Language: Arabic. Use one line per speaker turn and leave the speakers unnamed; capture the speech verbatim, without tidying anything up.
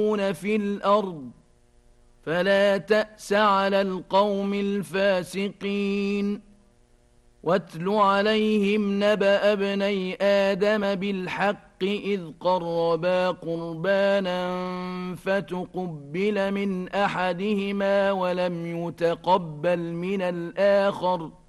في الأرض فلا تأس على القوم الفاسقين. واتل عليهم نبأ ابني آدم بالحق إذ قربا قربانا فتقبل من أحدهما ولم يتقبل من الآخر